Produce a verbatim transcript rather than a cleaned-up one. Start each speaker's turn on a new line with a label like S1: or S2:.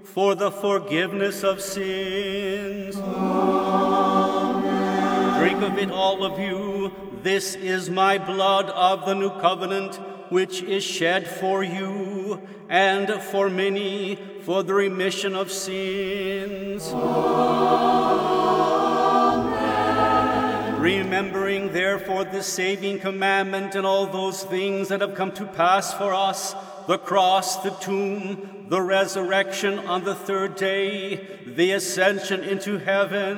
S1: for the forgiveness of sins.
S2: Amen.
S1: Drink of it, all of you. This is my blood of the new covenant, which is shed for you and for many for the remission of sins.
S2: Amen.
S1: Remembering therefore this saving commandment and all those things that have come to pass for us, the cross, the tomb, the resurrection on the third day, the ascension into heaven,